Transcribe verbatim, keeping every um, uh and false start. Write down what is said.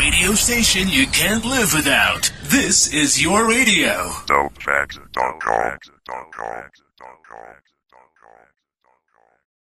radio station you can't live without. This is your radio. Dope facts dot com.